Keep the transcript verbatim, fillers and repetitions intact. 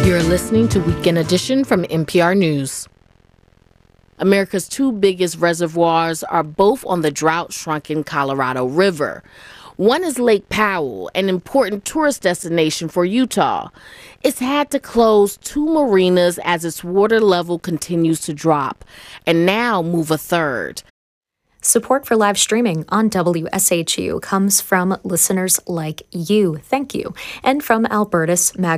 You're listening to Weekend Edition from N P R News. America's two biggest reservoirs are both on the drought-shrunken Colorado River. One is Lake Powell, an important tourist destination for Utah. It's had to close two marinas as its water level continues to drop, and now move a third. Support for live streaming on W S H U comes from listeners like you. Thank you. And from Albertus Mag.